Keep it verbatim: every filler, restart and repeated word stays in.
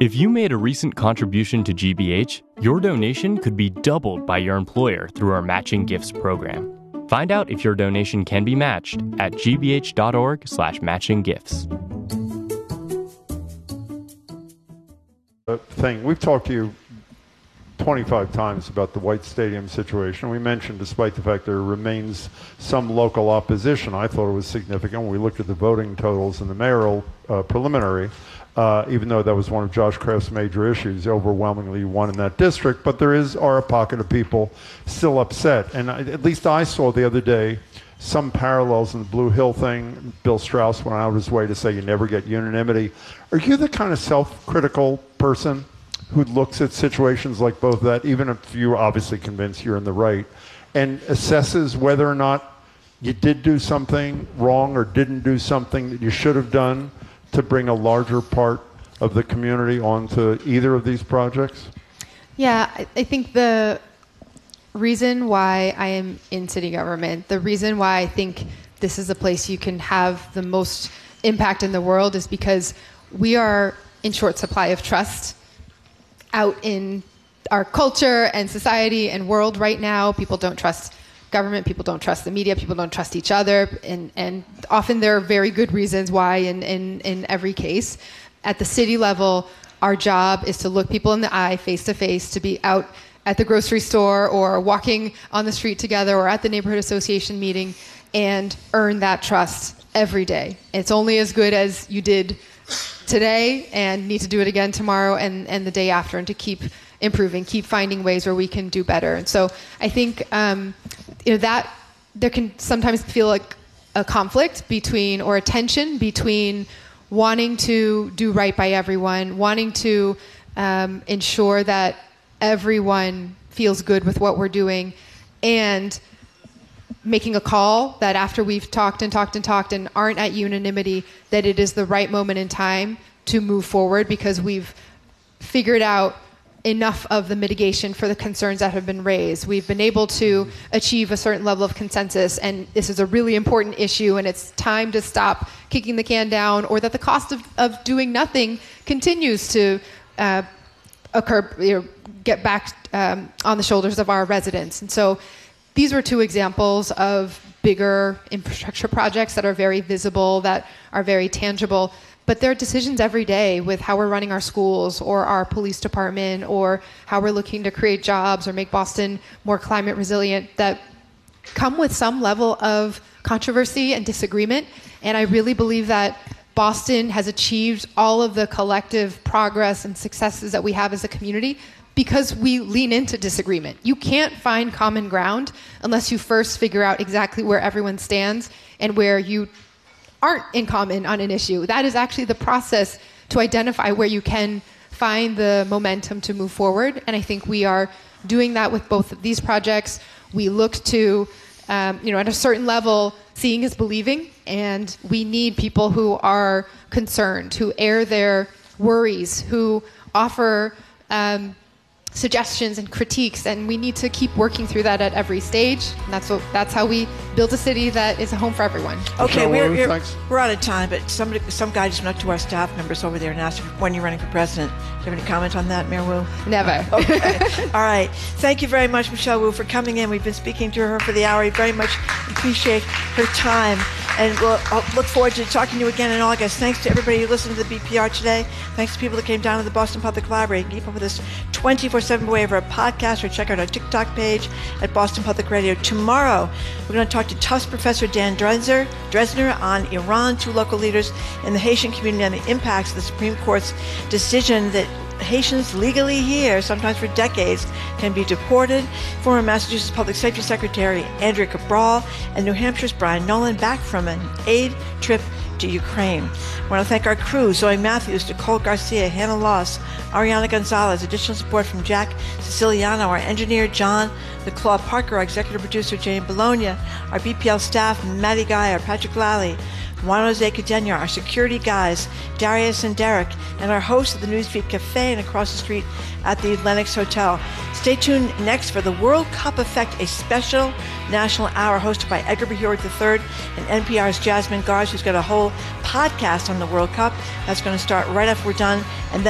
If you made a recent contribution to G B H, your donation could be doubled by your employer through our Matching Gifts program. Find out if your donation can be matched at gbh.org slash matching gifts. Thing. We've talked to you twenty-five times about the White Stadium situation. We mentioned, despite the fact there remains some local opposition, I thought it was significant when we looked at the voting totals in the mayoral uh, preliminary, uh, even though that was one of Josh Kraft's major issues, overwhelmingly won in that district. But there is are a pocket of people still upset. And I, at least I saw the other day some parallels in the Blue Hill thing. Bill Strauss went out of his way to say you never get unanimity. Are you the kind of self-critical person who looks at situations like both that, even if you're obviously convinced you're in the right, and assesses whether or not you did do something wrong or didn't do something that you should have done to bring a larger part of the community onto either of these projects? Yeah, I, I think the reason why I am in city government, the reason why I think this is a place you can have the most impact in the world is because we are in short supply of trust out in our culture and society and world right now. People don't trust government, people don't trust the media, people don't trust each other, and, and often there are very good reasons why in, in, in every case. At the city level, our job is to look people in the eye, face to face, to be out at the grocery store or walking on the street together or at the neighborhood association meeting and earn that trust every day. It's only as good as you did today and need to do it again tomorrow and, and the day after, and to keep improving, keep finding ways where we can do better. And so I think um, you know that there can sometimes feel like a conflict between, or a tension between wanting to do right by everyone, wanting to um, ensure that everyone feels good with what we're doing, and making a call that after we've talked and talked and talked and aren't at unanimity, that it is the right moment in time to move forward because we've figured out enough of the mitigation for the concerns that have been raised. We've been able to achieve a certain level of consensus, and this is a really important issue, and it's time to stop kicking the can down, or that the cost of, of doing nothing continues to uh, occur, you know, get back um, on the shoulders of our residents. And so these were two examples of bigger infrastructure projects that are very visible, that are very tangible, but there are decisions every day with how we're running our schools or our police department or how we're looking to create jobs or make Boston more climate resilient that come with some level of controversy and disagreement. And I really believe that Boston has achieved all of the collective progress and successes that we have as a community because we lean into disagreement. You can't find common ground unless you first figure out exactly where everyone stands and where you aren't in common on an issue. That is actually the process to identify where you can find the momentum to move forward. And I think we are doing that with both of these projects. We look to, um, you know, at a certain level, seeing is believing, and we need people who are concerned, who air their worries, who offer um, suggestions and critiques, and we need to keep working through that at every stage. And that's what that's how we build a city that is a home for everyone. Okay, we're, we're, we're out of time, but somebody, some guy just went up to our staff members over there and asked when you're running for president. Do you have any comment on that, Mayor Wu? Never. Okay. All right. Thank you very much, Michelle Wu, for coming in. We've been speaking to her for the hour. We very much appreciate her time. And we'll I'll look forward to talking to you again in August. Thanks to everybody who listened to the B P R today. Thanks to people that came down to the Boston Public Library. You can keep up with us twenty-four seven by way of our podcast, or check out our TikTok page at Boston Public Radio. Tomorrow, we're going to talk to Tufts professor Dan Dresner, Dresner on Iran, two local leaders in the Haitian community, and the impacts of the Supreme Court's decision that Haitians legally here, sometimes for decades, can be deported. Former Massachusetts Public Safety Secretary Andrea Cabral and New Hampshire's Brian Nolan back from an aid trip to Ukraine. I want to thank our crew, Zoe Matthews, Nicole Garcia, Hannah Loss, Ariana Gonzalez, additional support from Jack Siciliano, our engineer John LeClaw Parker, our executive producer Jane Bologna, our B P L staff Maddie Guy, our Patrick Lally, Juan Jose Cadena, our security guys, Darius and Derek, and our host of the Newsbeat Cafe and across the street at the Lennox Hotel. Stay tuned next for the World Cup Effect, a special national hour hosted by Edgar B. Hewitt the third and N P R's Jasmine Garz, who's got a whole podcast on the World Cup. That's going to start right after we're done. And then